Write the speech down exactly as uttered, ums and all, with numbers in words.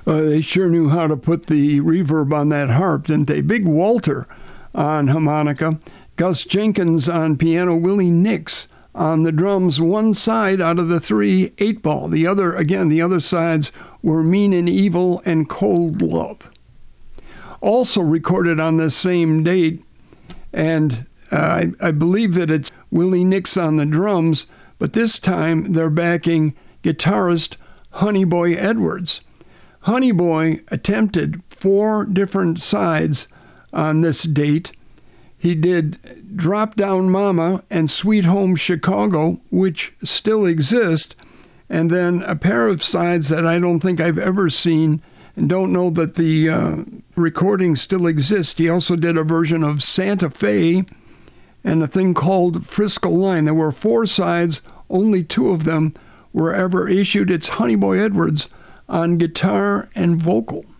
Uh, they sure knew how to put the reverb on that harp, didn't they? Big Walter on harmonica, Gus Jenkins on piano, Willie Nix on the drums, one side out of the three, eight ball. The other, again, the other sides were Mean and Evil and Cold Love. Also recorded on this same date, and uh, I, I believe that it's Willie Nix on the drums, but this time they're backing guitarist Honey Boy Edwards. Honey Boy attempted four different sides on this date. He did Drop Down Mama and Sweet Home Chicago, which still exist, and then a pair of sides that I don't think I've ever seen and don't know that the uh, recording still exists. He also did a version of Santa Fe and a thing called Frisco Line. There were four sides, only two of them were ever issued. It's Honey Boy Edwards on guitar and vocal.